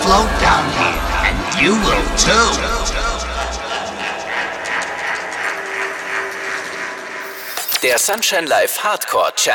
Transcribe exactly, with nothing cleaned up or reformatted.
float down here, and you will too. Der Sunshine Live Hardcore Challenge.